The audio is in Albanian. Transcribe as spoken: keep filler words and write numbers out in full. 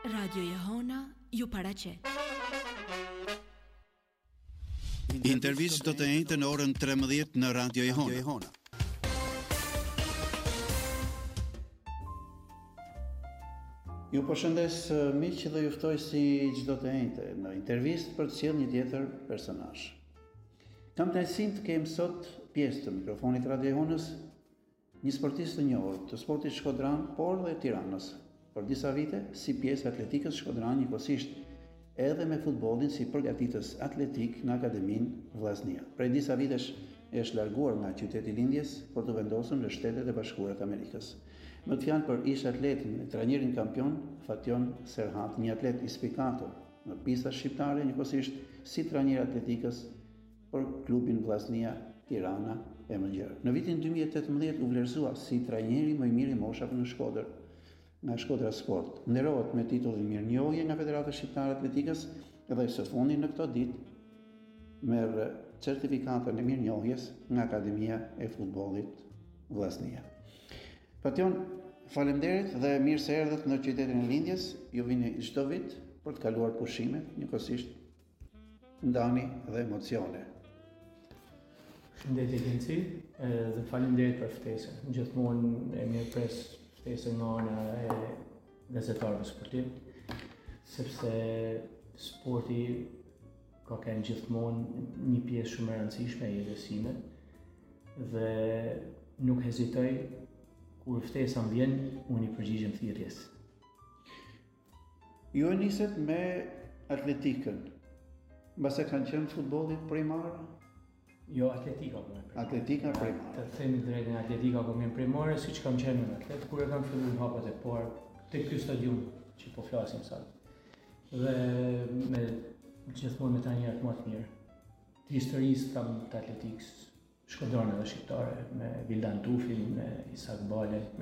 Radio Jehona ju paraqet. Intervistë do të njëjtë në orën tretëmbëdhjetë në Radio Jehona. Ju përshëndes miq dhe ju ftoj si çdo të njëjtë në intervistë për të sjellë një tjetër personazh. Kam kënaqësinë të kem sot pjesë të mikrofonit Radio Jehonës një sportist të njohur të sportit shkodran, por dhe Tiranës. Për disa vite si pjesë atletikës shkodran njëkohësisht edhe me futbollin si përgatitës atletik në Akademinë Vllaznia. Prej disa vitesh është larguar nga qyteti i lindjes për të vendosur në Shtetet e Bashkuara të Amerikës. Më të fjalë për ish atletin e trajnerin kampion Fatjon Serhat, një atlet i spikatur në pista shqiptare, njëkohësisht si trajner atletikës për klubin Vllaznia Tirana e Mëngjer. Në vitin dy mijë e tetëmbëdhjetë u vlerësua si trajneri më i mirë i moshave në Shkodër nga Shkodra Sport. Nderohet me titullin mirënjohje nga Federata Shqiptare e Atletikës dhe së fundi në këtë ditë merr certifikatën e mirënjohjes nga Akademia e Futbollit Vllaznia. Fatjon, faleminderit dhe mirë se erdhët në qytetin e lindjes. Ju vini çdo vit për të kaluar pushime, njëkohësisht ndani dhe emocione. Shëndetje Genci, dhe faleminderit për ftesën. Gjithmonë e mirë pres ftesën nga ana e gazetarëve sportiv, sepse sporti ka qenë gjithmonë një pjesë shumë e rëndësishme e jetës time dhe nuk hezitoj kur ftesa më vjen, unë i përgjigjem thirrjes. Ju e niset me atletikën, mbase kanë qenë futbolli primar? Jo, atletika po më primare. Atletika primare. Të themi drejtën, atletika po më primare, siç kam qenë në atlet, kur e kam filluar hapat e parë te ky stadium që po flasim sot. Dhe me gjithmonë me trajnerët më të mirë. Të historisë kam të atletikës shkodrane dhe shqiptare, me Vildan Tufin, me Isak Bale,